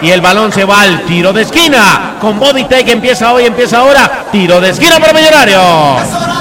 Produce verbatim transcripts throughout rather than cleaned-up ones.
y el balón se va al tiro de esquina. Con Bodytech empieza hoy, empieza ahora. Tiro de esquina para Millonarios.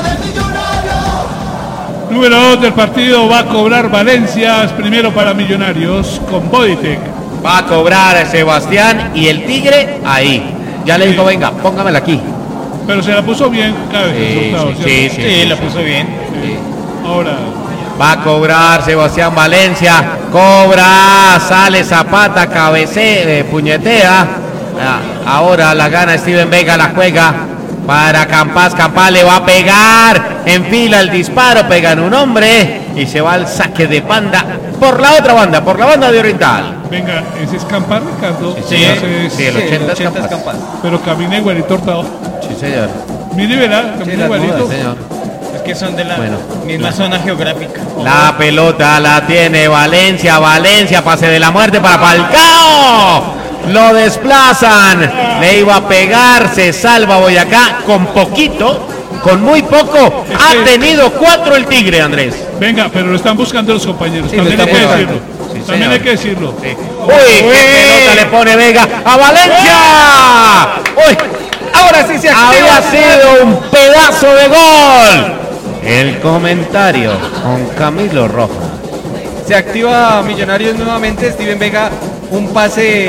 Número dos del partido va a cobrar Valencia, es primero para Millonarios con Bodytech. Va a cobrar Sebastián y el Tigre ahí. Ya le dijo, venga, póngamela aquí. Pero se la puso bien, cabe. Sí, sí, sí, sí, sí, la puso bien. Sí. Ahora va a cobrar Sebastián Valencia. Cobra, sale Zapata, cabecea, eh, puñetea. Ah, ahora la gana Steven Vega, la juega para Campas. Campas le va a pegar. Enfila el disparo, pega en un hombre y se va al saque de banda por la otra banda, por la banda de Oriental. Venga, ese es Campas, Ricardo. Sí, sí, es, sí el ochenta, sí, es Campas. Campas. Pero camina igualito Hurtado. Sí, señor. Mire, verá, camina sí, igualito. Sí, señor. Es que son de la bueno, misma la, zona geográfica. La pelota la tiene Valencia, Valencia, pase de la muerte para Falcao. Lo desplazan, le iba a pegar, se salva Boyacá con poquito, con muy poco. Es ha que... tenido cuatro el Tigre, Andrés. Venga, pero lo están buscando los compañeros, sí, también hay que decirlo. Sí, también hay que decirlo. Sí. Uy, Uy, qué pelota le pone Vega a Valencia. Uy, ahora sí se activa. Había sido un pedazo de gol. El comentario con Camilo Rojas. Se activa Millonarios nuevamente, Steven Vega, un pase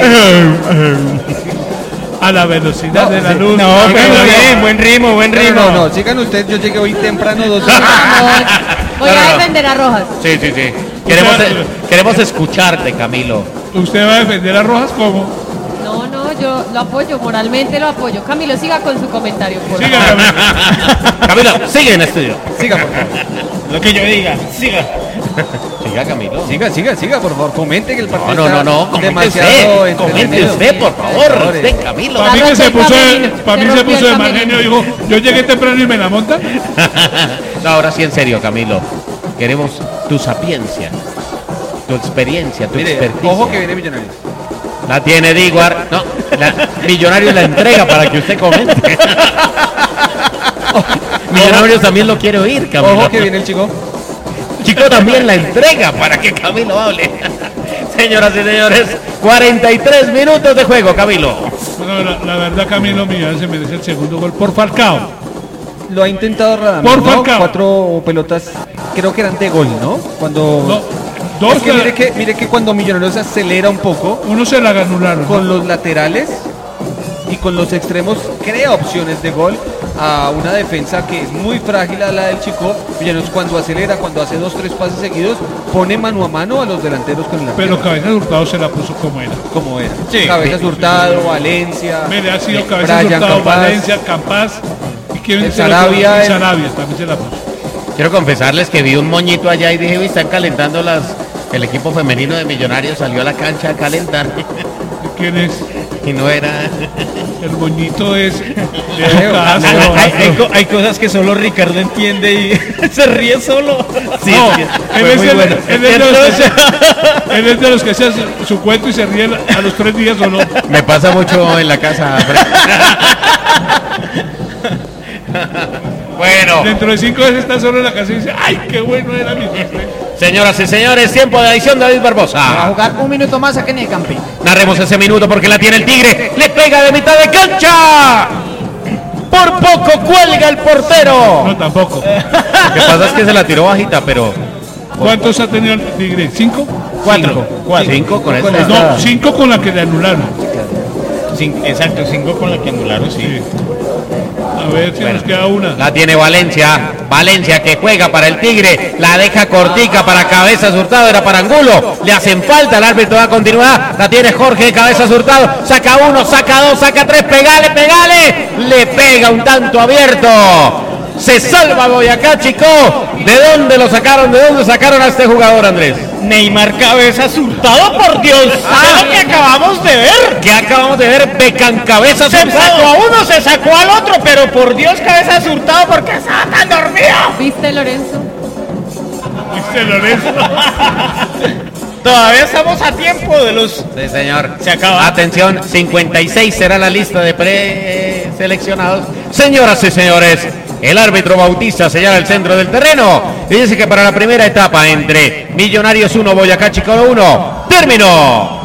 a la velocidad no, de la sí, luz. No, pero no, bien, buen ritmo, buen ritmo. No, no, no, sigan ustedes, yo llegué hoy temprano dos horas. Voy a defender a Rojas. Sí, sí, sí. Queremos, queremos escucharte, Camilo. ¿Usted va a defender a Rojas cómo? No, no, yo lo apoyo, moralmente lo apoyo. Camilo, siga con su comentario, por siga, favor. Camilo. Camilo, sigue en el estudio. Siga, por favor. Lo que yo diga, siga. Siga, Camilo. Siga, siga, siga, por favor. Comente que el partido no, no, no, no. Comente comente usted, por favor. Usted, Camilo. Para mí que se puso, para mí se puso de mal genio. Dijo, yo llegué temprano y me la monta. No, ahora sí, en serio, Camilo. Queremos tu sapiencia, tu experiencia, tu Mire, experticia. Ojo que viene Millonarios. La tiene Diguar. No, la, Millonarios la entrega para que usted comente. Millonarios también lo quiere oír, Camilo. Ojo que viene el chico. Chico también la entrega para que Camilo hable. Señoras y señores, cuarenta y tres minutos de juego, Camilo. Bueno, la, la verdad, Camilo Millán se merece el segundo gol por Falcao. Lo ha intentado Radamés, por ¿no? Falcao. Cuatro pelotas, creo que eran de gol, ¿no? Cuando... No. Dos es que mire, que mire que cuando Millonarios se acelera un poco, uno se la anularon con ¿no? los laterales y con los extremos crea opciones de gol a una defensa que es muy frágil a la del Chico. Millonarios cuando acelera, cuando hace dos, tres pases seguidos, pone mano a mano a los delanteros con el Pero Cabezas Hurtado se la puso como era. Como era. Sí. Cabezas Hurtado, Valencia. Mire, ha sido Cabezas Brian Hurtado, Campas, Valencia, Campas. ¿Y quién se Sarabia, el Sarabia también se la puso. Quiero confesarles que vi un moñito allá y dije, están calentando las... El equipo femenino de Millonarios salió a la cancha a calentar. ¿Quién es? Y no era... El moñito es... de no, hay, hay, hay cosas que solo Ricardo entiende y se ríe solo. Sí, no, sí, él, es el, bueno. él, es los, él es de los que hace su cuento y se ríe a los tres días o no. Me pasa mucho en la casa. Bueno. Dentro de cinco veces está solo en la casa y dice, ¡ay, qué bueno era mi fiesta! Señoras y señores, tiempo de adición de David Barbosa. Va a jugar un minuto más aquí en el campi. Narremos ese minuto porque la tiene el Tigre. Le pega de mitad de cancha. Por poco cuelga el portero. No, tampoco. Lo que pasa es que se la tiró bajita, pero... ¿Cuántos ha tenido el Tigre? ¿Cinco? Cuatro. Cinco, Cuatro. Cinco con esta. No, cinco con la que le anularon. Cin exacto, cinco con la que anularon, sí. sí. A ver si bueno, nos queda una. La tiene Valencia. Valencia que juega para el Tigre. La deja cortica para Cabezas Hurtado. Era para Angulo. Le hacen falta. El árbitro da continuidad. La tiene Jorge Cabezas Hurtado. Saca uno, saca dos, saca tres. Pegale, pegale. Le pega un tanto abierto. Se salva Boyacá, chico. ¿De dónde lo sacaron? ¿De dónde sacaron a este jugador, Andrés? Neymar Cabezas Hurtado, por Dios. Ah, lo que acabamos de ver. ¿Qué acabamos de ver? Becan Cabezas se Hurtado. Sacó a uno, se sacó al otro, pero por Dios, Cabezas Hurtado, porque estaba tan dormido. ¿Viste, Lorenzo? ¿Viste, Lorenzo? Todavía estamos a tiempo de los... Sí, señor. Se acaba. Atención, cincuenta y seis será la lista de preseleccionados. Señoras y señores, el árbitro Bautista señala el centro del terreno y dice que para la primera etapa entre Millonarios uno, Boyacá Chico uno, terminó.